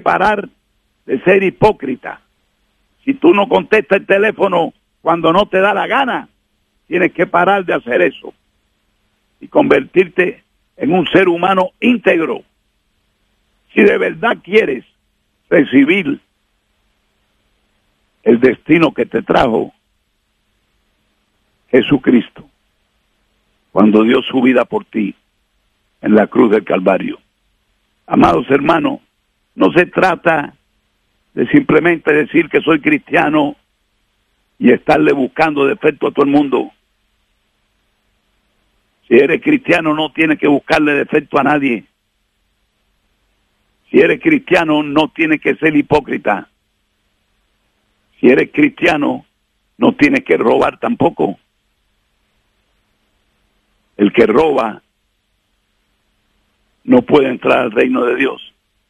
parar de ser hipócrita. Si tú no contestas el teléfono cuando no te da la gana, tienes que parar de hacer eso y convertirte en un ser humano íntegro. Si de verdad quieres recibir el destino que te trajo Jesucristo, cuando dio su vida por ti en la cruz del Calvario. Amados hermanos, no se trata de simplemente decir que soy cristiano y estarle buscando defecto a todo el mundo. Si eres cristiano, no tienes que buscarle defecto a nadie. Si eres cristiano, no tienes que ser hipócrita. Si eres cristiano, no tienes que robar tampoco. El que roba no puede entrar al reino de Dios.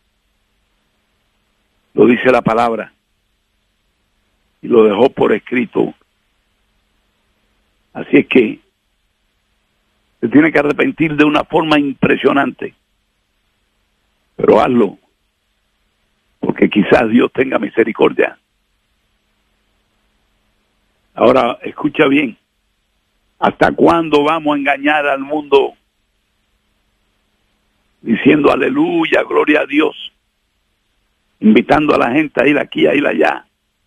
Lo dice la palabra. Y lo dejó por escrito. Así es que se tiene que arrepentir de una forma impresionante. Pero hazlo, porque quizás Dios tenga misericordia. Ahora, escucha bien. ¿Hasta cuándo vamos a engañar al mundo diciendo aleluya, gloria a Dios, invitando a la gente a ir aquí, a ir allá?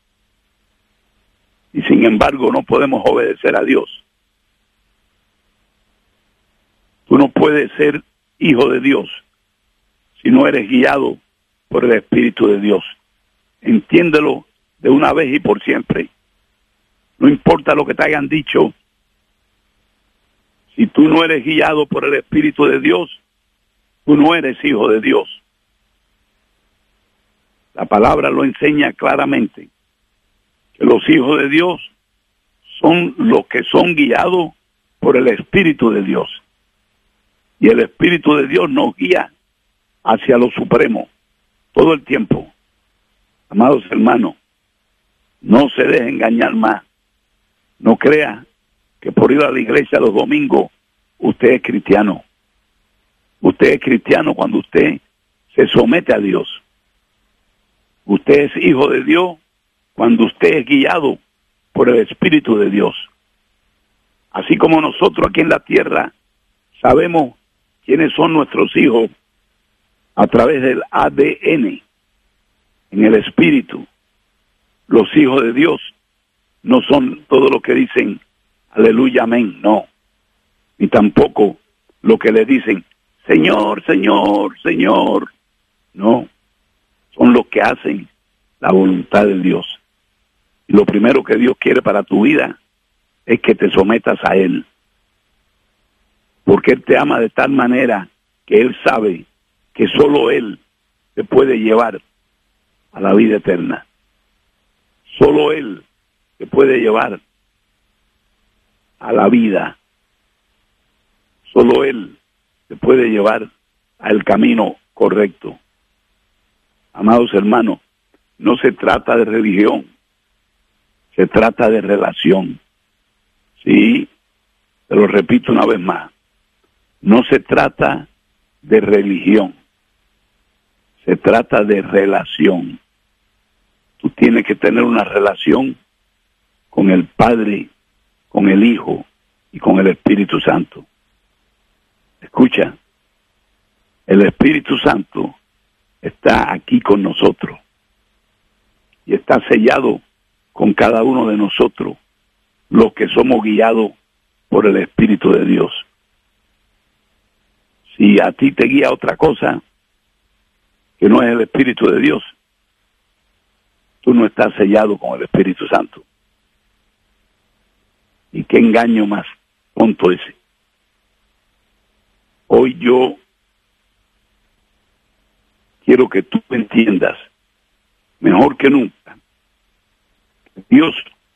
Y sin embargo no podemos obedecer a Dios. Tú no puedes ser hijo de Dios si no eres guiado por el Espíritu de Dios. Entiéndelo de una vez y por siempre. No importa lo que te hayan dicho. Si tú no eres guiado por el Espíritu de Dios, tú no eres hijo de Dios. La palabra lo enseña claramente, que los hijos de Dios son los que son guiados por el Espíritu de Dios. Y el Espíritu de Dios nos guía hacia lo supremo todo el tiempo. Amados hermanos, no se deje engañar más. No crea que por ir a la iglesia los domingos usted es cristiano. Usted es cristiano cuando usted se somete a Dios. Usted es hijo de Dios cuando usted es guiado por el Espíritu de Dios. Así como nosotros aquí en la tierra sabemos quiénes son nuestros hijos a través del ADN, en el Espíritu. Los hijos de Dios no son todo lo que dicen aleluya, amén, no. Ni tampoco lo que le dicen Señor, Señor, Señor. No, son los que hacen la voluntad de Dios. Y lo primero que Dios quiere para tu vida es que te sometas a Él. Porque Él te ama de tal manera que Él sabe que solo Él te puede llevar a la vida eterna. Solo Él te puede llevar a la vida. Solo Él te puede llevar al camino correcto. Amados hermanos, no se trata de religión, se trata de relación. Sí, te lo repito una vez más, no se trata de religión, se trata de relación. Tú tienes que tener una relación con el Padre, con el Hijo y con el Espíritu Santo. Escucha, el Espíritu Santo está aquí con nosotros y está sellado con cada uno de nosotros, los que somos guiados por el Espíritu de Dios. Si a ti te guía otra cosa que no es el Espíritu de Dios, tú no estás sellado con el Espíritu Santo. Y qué engaño más tonto ese. Hoy yo quiero que tú entiendas mejor que nunca. Dios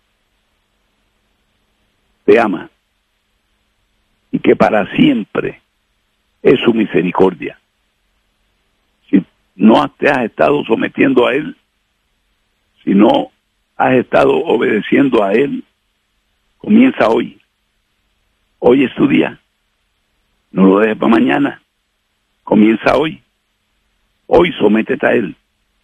te ama y que para siempre es su misericordia. Si no te has estado sometiendo a Él, si no has estado obedeciendo a Él, comienza hoy. Hoy es tu día. No lo dejes para mañana. Comienza hoy. Hoy sométete a Él.